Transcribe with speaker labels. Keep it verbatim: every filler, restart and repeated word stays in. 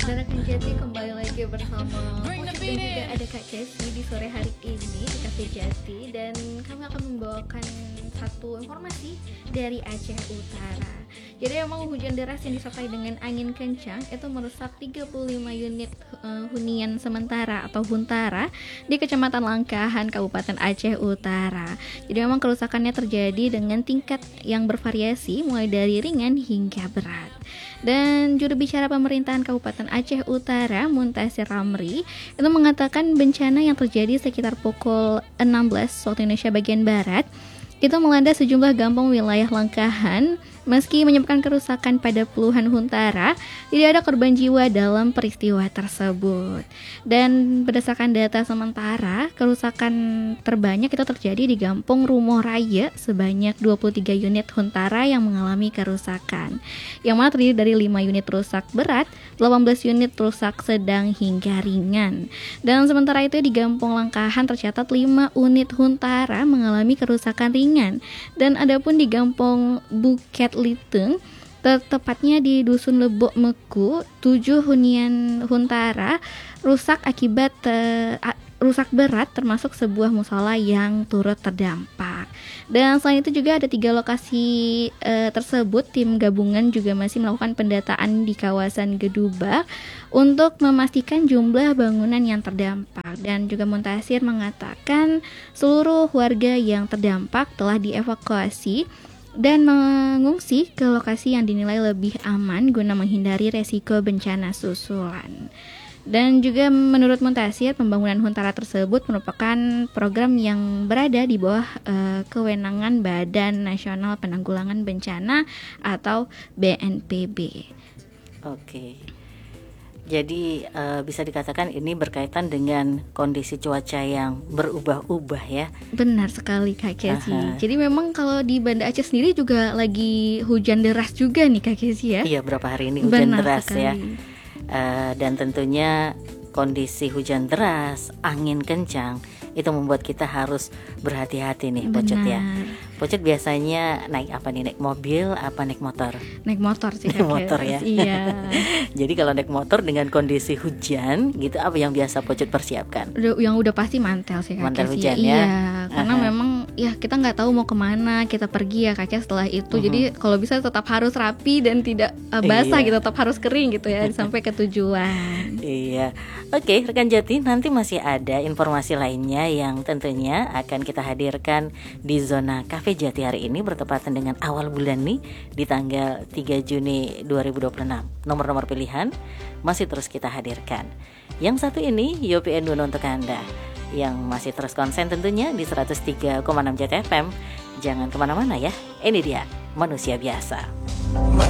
Speaker 1: Dan rekan Jati kembali lagi bersama Pocit dan juga ada Kak Cesi di sore hari ini di Cafe Jati. Dan kami akan membawakan satu informasi dari Aceh Utara. Jadi memang hujan deras yang disertai dengan angin kencang itu merusak tiga puluh lima unit uh, hunian sementara atau huntara di Kecamatan Langkahan, Kabupaten Aceh Utara. Jadi memang kerusakannya terjadi dengan tingkat yang bervariasi mulai dari ringan hingga berat. Dan juru bicara pemerintahan Kabupaten Aceh Utara, Muntasir Ramri, itu mengatakan bencana yang terjadi sekitar pukul enam belas waktu Indonesia bagian Barat itu melanda sejumlah kampung wilayah Langkahan. Meski menyebabkan kerusakan pada puluhan huntara, tidak ada korban jiwa dalam peristiwa tersebut. Dan berdasarkan data sementara, kerusakan terbanyak itu terjadi di Kampung Rumoh Raya sebanyak dua puluh tiga unit huntara yang mengalami kerusakan, yang mana terdiri dari lima unit rusak berat, delapan belas unit rusak sedang hingga ringan. Dan sementara itu di Kampung Langkahan tercatat lima unit huntara mengalami kerusakan ringan. Dan adapun di Kampung Bukit Liteng, tepatnya di Dusun Lebok Meku, tujuh hunian huntara rusak akibat uh, rusak berat termasuk sebuah musola yang turut terdampak. Dan selain itu juga ada tiga lokasi uh, tersebut tim gabungan juga masih melakukan pendataan di kawasan Gedubak untuk memastikan jumlah bangunan yang terdampak. Dan juga Muntasir mengatakan seluruh warga yang terdampak telah dievakuasi dan mengungsi ke lokasi yang dinilai lebih aman guna menghindari resiko bencana susulan. Dan juga menurut Muntasir, pembangunan huntara tersebut merupakan program yang berada di bawah uh, kewenangan Badan Nasional Penanggulangan Bencana atau B N P B.
Speaker 2: Oke. Jadi uh, bisa dikatakan ini berkaitan dengan kondisi cuaca yang berubah-ubah ya.
Speaker 1: Benar sekali Kak Kesi. Jadi memang kalau di Banda Aceh sendiri juga lagi hujan deras juga nih Kak Kesi ya.
Speaker 2: Iya, berapa hari ini hujan
Speaker 1: Benar
Speaker 2: deras
Speaker 1: sekali.
Speaker 2: ya. Uh, dan tentunya kondisi hujan deras, angin kencang itu membuat kita harus berhati-hati nih Pocet ya. Pocet biasanya naik apa nih? Naik mobil apa naik motor?
Speaker 1: Naik motor sih.
Speaker 2: Naik motor ya.
Speaker 1: Iya.
Speaker 2: Jadi kalau naik motor dengan kondisi hujan gitu, apa yang biasa Pocet persiapkan?
Speaker 1: Udah, yang udah pasti mantel sih Kak.
Speaker 2: Mantel hujan ya.
Speaker 1: Iya, karena
Speaker 2: Aha.
Speaker 1: memang ya kita nggak tahu mau kemana kita pergi ya Kak setelah itu.
Speaker 2: Uh-huh.
Speaker 1: Jadi kalau bisa tetap harus rapi dan tidak uh, basah
Speaker 2: iya.
Speaker 1: gitu, tetap harus kering gitu ya sampai ke tujuan.
Speaker 2: Iya. Oke, rekan Jati, nanti masih ada informasi lainnya yang tentunya akan kita hadirkan di zona Cafe Jati hari ini bertepatan dengan awal bulan nih di tanggal tiga Juni dua ribu dua puluh enam. Nomor-nomor pilihan masih terus kita hadirkan. Yang satu ini Yopi Endun untuk Anda yang masih terus konsen tentunya di seratus tiga koma enam Jati F M. Jangan kemana-mana ya. Ini dia Manusia Biasa.